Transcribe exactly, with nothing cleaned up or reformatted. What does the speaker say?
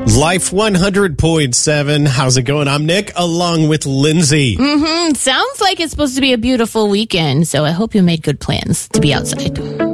Life one hundred point seven. How's it going? I'm Nick, along with Lindsay. Mm-hmm. Sounds like it's supposed to be a beautiful weekend, so I hope you made good plans to be outside.